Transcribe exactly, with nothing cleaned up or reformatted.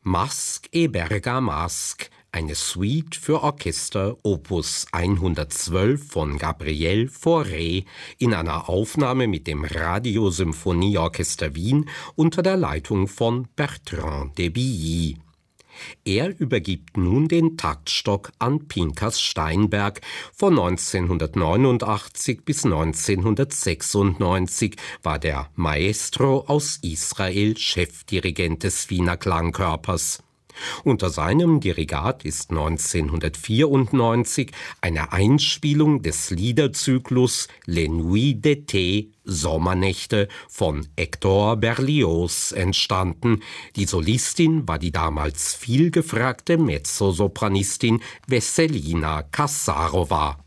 Masque et Bergamasque, eine Suite für Orchester Opus hundertzwölf von Gabriel Fauré in einer Aufnahme mit dem Radiosymphonieorchester Wien unter der Leitung von Bertrand de Billy. Er übergibt nun den Taktstock an Pinkas Steinberg. Von neunzehnhundertneunundachtzig bis neunzehnhundertsechsundneunzig war der Maestro aus Israel Chefdirigent des Wiener Klangkörpers. Unter seinem Dirigat ist neunzehnhundertvierundneunzig eine Einspielung des Liederzyklus Les Nuits d'été, Sommernächte von Hector Berlioz entstanden. Die Solistin war die damals vielgefragte Mezzosopranistin Wesselina Kassarowa.